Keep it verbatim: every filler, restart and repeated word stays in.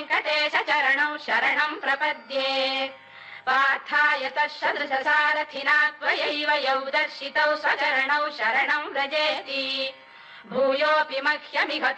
वेङ्कटेश चरणौ शरणं प्रपद्ये पार्थाय तत्सदृशसारथिना त्वयैव यौ दर्शितौ स्वचरणौ शरणं व्रजेति भूयोऽपि मह्यमिह